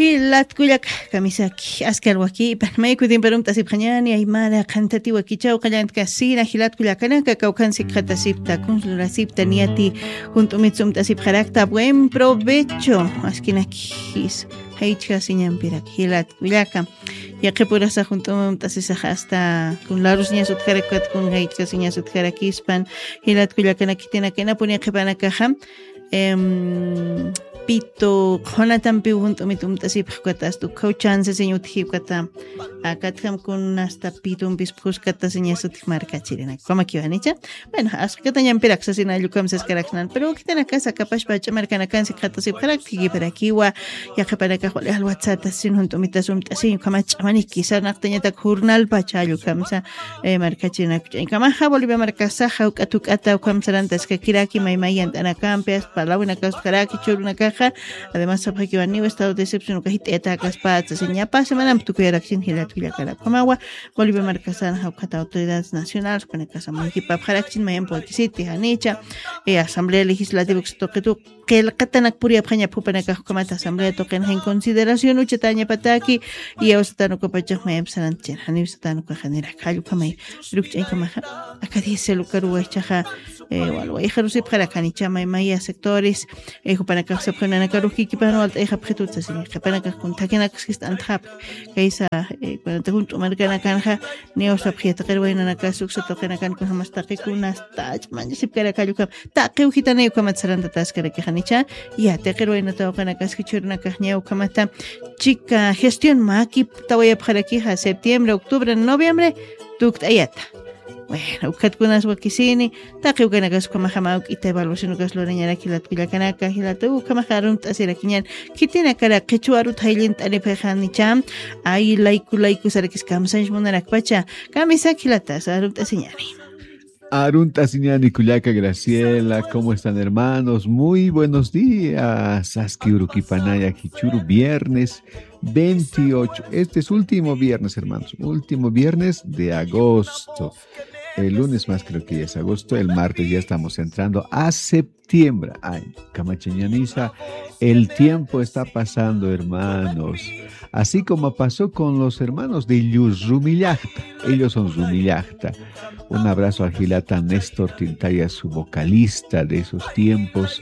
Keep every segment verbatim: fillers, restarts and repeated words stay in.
hilat kuyak kamisaki askar waki panmay kudin perumta sibkhanyani aymara qantati wakichaw qallant kasina hilat kuyakana kakaukan sikhata sipta kunlura sipta niati junto mitsumta sibkharakta buen provecho askinakis heicha siñampirak hilat kuyaka yaqipurasa junto mumtasisa hasta kun larus nya sutkarakat kun heicha siña sutkarakispan hilat kuyakana kitina kena punya qhipanakaha em pito khonatan pi junto mitumta sipkhkatas tu khauchanse señu thipkata akatkam kun hasta pitum bisphuskata seña sutmarka chirena como que vanicha bueno askata ñampirak sasina lukam seskaraxnan pero kitana casa kapash bacha markana kan sikhata sipkharak tigi para kiwa ya para ka hol whatsapp sin junto mitasum tasin kama chamani kisa naqtañata journal pachalu kamsa marka chirena kama ha volvió marka saha ukatukata kamsarantas ka kiraki maymayan ana campias palawina kaskaraki churuna además sabe que van a estado de excepción que hit etacas para seña pasa manam tu que acción hilat que la comagua Bolivia marcasan haukata autoridades nacionales con el casa municipal para acción mayan politicity hanicha e asamblea legislativa que tu que el katanak puria phaña phupana ka komata asamblea toquen en consideración uchataña pataki y ausatano ko pachah mayam saranchen hani usatano ka genera kalu kamay rukchay kamaja acá dice lukaru chaja eh walwa ikhrusi para kanicha may maya sectores e para ka sapkhana ka ruki ki pano alta ikha phetut sini para ka kun takena kist anthap kaisa cuando te junto marcana kanja neo sapkheta qerwayna ka suksa toqena kan ko hamastaqi kunas taj man sip kara kalu kam taqi ukitane kamat saranda taskara ki nicha ya te quiero en esta ocasión que escuchar caña o kamata chica gestión maki tawaya para aquí a septiembre octubre noviembre tuktayata bueno ukat kunas wakisini taqi ukana kas kama hama ita evaluación kas lo reñara ki la pila kana ka hilatu kama harum tasira kinyan kitina kara qichuaru thailin tani phani cham ai laiku laiku sarakis kamsanj munarak pacha kamisa kilata sarum tasiñani Arunta Siñani Cuyaca Graciela, ¿cómo están hermanos? Muy buenos días. Aski Uruquipanaya Kichuru, viernes veintiocho. Este es último viernes, hermanos. Último viernes de agosto. El lunes más creo que ya es agosto. El martes ya estamos entrando a septiembre. Ay, Camachañaniza, el tiempo está pasando, hermanos. Así como pasó con los hermanos de Yus Rumillachta. Ellos son Rumillachta. Un abrazo a Gilata Néstor Tintaya, su vocalista de esos tiempos.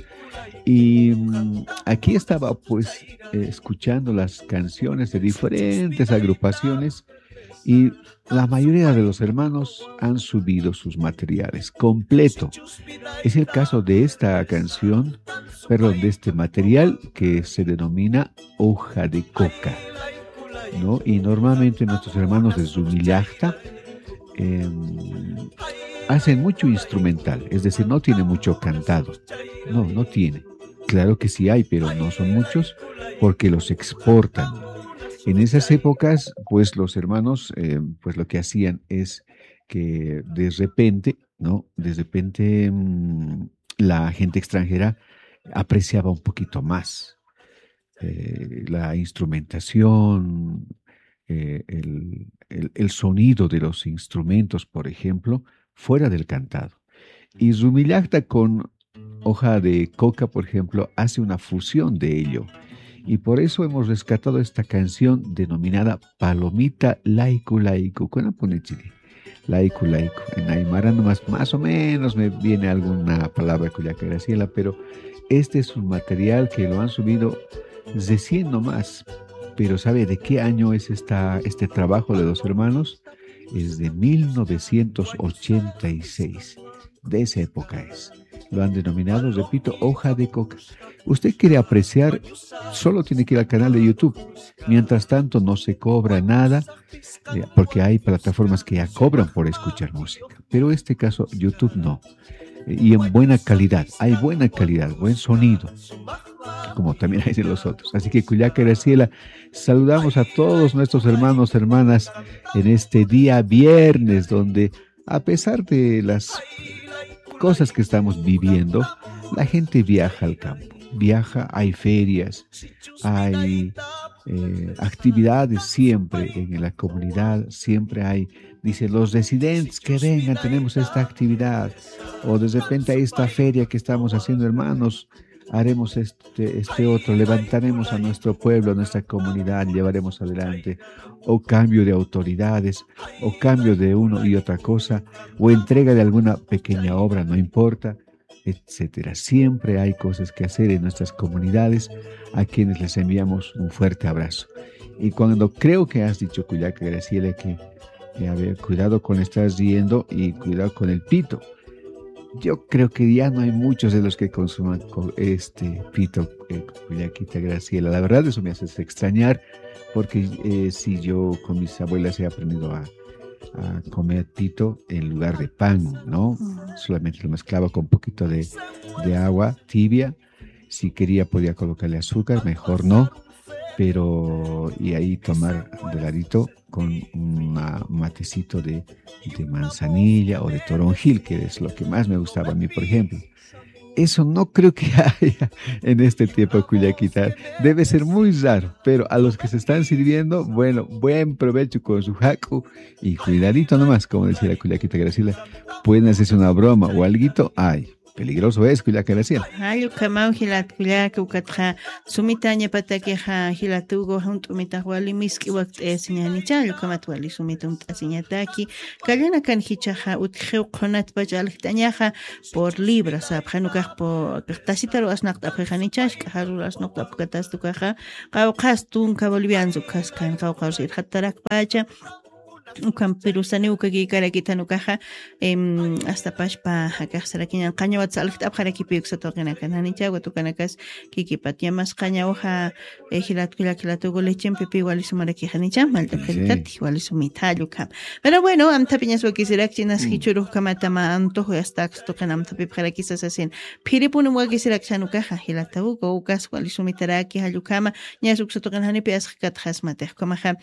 Y um, aquí estaba pues eh, escuchando las canciones de diferentes agrupaciones y la mayoría de los hermanos han subido sus materiales completo. Es el caso de esta canción, perdón, de este material que se denomina Hoja de Coca, ¿no? Y normalmente nuestros hermanos de Zumillachta Eh, hacen mucho instrumental, es decir, no tiene mucho cantado, no, no tiene, claro que sí hay, pero no son muchos porque los exportan. En esas épocas, pues los hermanos, eh, pues lo que hacían es que de repente, ¿no? De repente mmm, la gente extranjera apreciaba un poquito más eh, la instrumentación, eh, el El, el sonido de los instrumentos, por ejemplo, fuera del cantado. Y Zumillachta con Hoja de Coca, por ejemplo, hace una fusión de ello. Y por eso hemos rescatado esta canción denominada Palomita Laiku Laiku. ¿Cuándo pone Chile? Laiku Laiku. En Aymara nomás más o menos me viene alguna palabra Cuyaca Graciela, pero este es un material que lo han subido recién nomás. Pero ¿sabe de qué año es esta, este trabajo de los hermanos? Es de mil novecientos ochenta y seis. De esa época es. Lo han denominado, repito, Hoja de Coca. Usted quiere apreciar, solo tiene que ir al canal de YouTube. Mientras tanto, no se cobra nada, eh, porque hay plataformas que ya cobran por escuchar música. Pero en este caso, YouTube no. Eh, y en buena calidad. Hay buena calidad, buen sonido, como también hay de los otros. Así que Cuyaca Graciela, saludamos a todos nuestros hermanos, hermanas en este día viernes, donde a pesar de las cosas que estamos viviendo, la gente viaja al campo, viaja, hay ferias, hay eh, actividades siempre en la comunidad, siempre hay, dice, los residentes que vengan, tenemos esta actividad, o de repente hay esta feria que estamos haciendo, hermanos, haremos este, este otro, levantaremos a nuestro pueblo, a nuestra comunidad, llevaremos adelante, o cambio de autoridades, o cambio de uno y otra cosa, o entrega de alguna pequeña obra, no importa, etcétera. Siempre hay cosas que hacer en nuestras comunidades, a quienes les enviamos un fuerte abrazo. Y cuando creo que has dicho, Cuyaca Graciela, que eh, a ver, cuidado con estar riendo y cuidado con el pito. Yo creo que ya no hay muchos de los que consuman este pito, eh, Cuyaquita Graciela. La verdad, eso me hace extrañar, porque eh, si yo con mis abuelas he aprendido a, a comer pito en lugar de pan, ¿no? Mm. Solamente lo mezclaba con un poquito de, de agua tibia. Si quería podía colocarle azúcar, mejor no. Pero, y ahí tomar de ladito con una, un matecito de, de manzanilla o de toronjil, que es lo que más me gustaba a mí, por ejemplo. Eso no creo que haya en este tiempo, Cuyaquita. Debe ser muy raro, pero a los que se están sirviendo, bueno, buen provecho con su jaco y cuidadito nomás, como decía la Cuyaquita Graciela, pueden hacerse una broma o alguito, ay. Peligroso es, Cuyaca Graciela. Ayu kamau hilat Cuyaca ukatja sumitaña patakeja hilatugo junto mitahwali miski wakt esiñanicha ayu kamatwali sumitum asiñataki kallana kan hichaja utjeu qonat bajal tañaja por libra sabjanukaj por tasitaro asnaqta pejanichash kaharu asnaqta pukatastukaja qawqastun kabolivianzu kaskan qawqawsir hatarak bacha ukam perusani ukagi karakita nukaja em hasta pashpa hakasarakiña qañawat salqta apjaraki piuksatoqina kananicha watukanakas kikipatiamas qañawja ejilat kilakilatugo lechempe piwali sumaraki hanicha malta peltati wali sumitalu kam. Pero bueno, amta piñas wakisirakchinas hichuru kamatama antojo hasta toqina amta pipjarakisas asen piripunu wakisirakchanukaja hilatabugo ukas wali sumitaraki halukama ñasuksatoqina hanipi asqikatjas matej komaja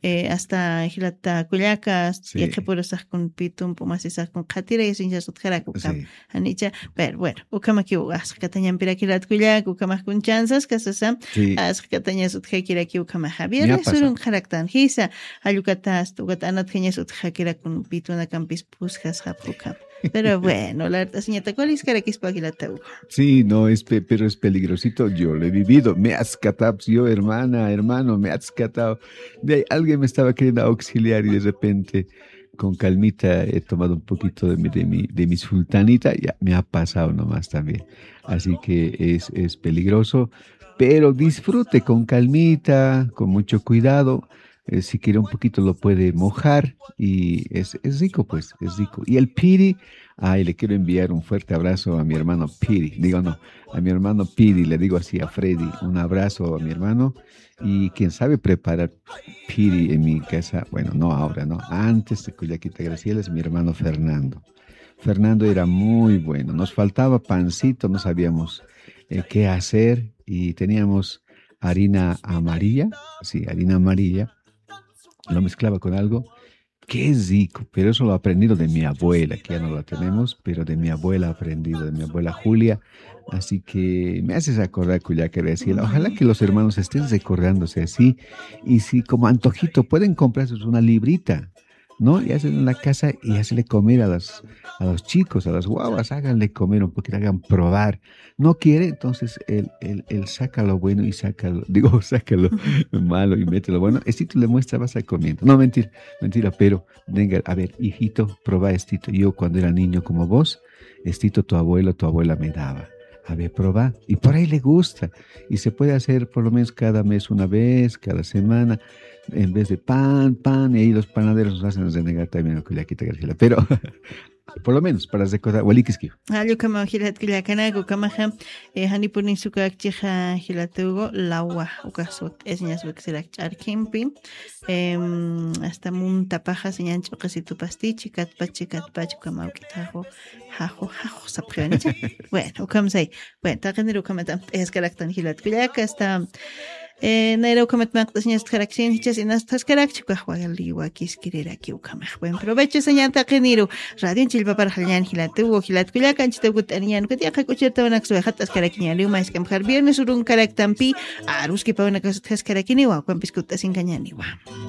hasta hilata Cuyakas, y que por esas con pitum, pumas esas con catira y sin ya su jaraco, anicha, pero bueno, ukama que ugas, catañan piraquilat cuyac, ukama con chanzas, casasam, as cataña su jakira que ukama Javier, es un jaractan, hisa, ayucatas, tu gatanat genias su jakira con pituna campis pusjas japukam. Pero bueno, la verdad, señorita, ¿cuál es cara que es paquilata? Sí, no, es pe, pero es peligrosito. Yo lo he vivido. Me has catado, yo, hermana, hermano, me has catado. De ahí, alguien me estaba queriendo auxiliar y de repente, con calmita, he tomado un poquito de mi, de mi, de mi sultanita. Ya me ha pasado nomás también. Así que es, es peligroso, pero disfrute con calmita, con mucho cuidado. Eh, si quiere un poquito lo puede mojar y es, es rico, pues, es rico. Y el piri, ay, le quiero enviar un fuerte abrazo a mi hermano Piri. Digo, no, a mi hermano Piri, le digo así a Freddy, un abrazo a mi hermano. Y quien sabe preparar piri en mi casa, bueno, no ahora, no, antes de Cuyaquita Graciela, es mi hermano Fernando. Fernando era muy bueno, nos faltaba pancito, no sabíamos eh, qué hacer y teníamos harina amarilla, sí, harina amarilla. Lo mezclaba con algo que es rico, pero eso lo he aprendido de mi abuela, que ya no la tenemos, pero de mi abuela he aprendido, de mi abuela Julia. Así que me haces acordar, Cuyaca Graciela. Ojalá que los hermanos estén recordándose así. Y si como antojito pueden comprarse una librita, ¿no? Y hacen en la casa y hacerle comer a los, a los chicos, a las guaguas, háganle comer un poquito, hagan probar. No quiere, entonces él, él, él saca lo bueno y saca lo, digo, saca lo malo y mete lo bueno. Estito le muestra, vas a comiendo. No, mentira, mentira, pero venga, a ver, hijito, probá estito. Yo cuando era niño como vos, estito tu abuelo, tu abuela me daba. A ver, probá. Y por ahí le gusta. Y se puede hacer por lo menos cada mes una vez, cada semana. En vez de pan, pan, y ahí los panaderos nos hacen renegar también a Cuyaquita Graciela. Pero, por lo menos, para recordar, Walikiski. Ayo kama hilat Culiacanago, kama ham, hanipunin suka akchiha hilatugo, lawa, ukasot, esñas wexerak charkimpin, hasta munta paja, señan chocasito pastichi, catpachi, catpachi, kama ukitajo, jajo, jajo, saprionicha. Bueno, ukamsay. Bueno, takanero kamatam, es caractan hilat Culiaca, hasta. Eh, nairo comet mactas nias caracción hichas y nas tas caracchu kahwali wakis kirera ki ukamah. Buen provecho señanta keniro. Radio chilpa para halyan hilatu o hilat Culiaca anchita gut anian que dia kakucherta banak su hatas caraquiña liu mais kam har viernes urun caractampi arus que pa banak has caracini wa kwam piscuta sin cañani wa.